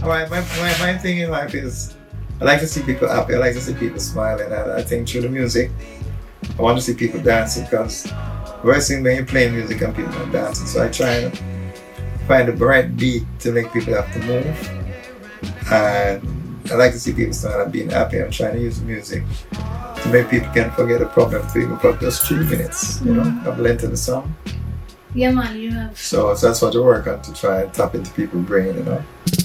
my thing in life is I like to see people happy. I like to see people smiling. I think through the music, I want to see people dancing because worst thing when you play music and people are dancing. So I try and find the right beat to make people have to move. And I like to see people start being happy. I'm trying to use the music to make people can forget a problem for even for just 3 minutes, you know, of length of the song. Yeah, man, you have. So that's what I work on to try and tap into people's brain, you know.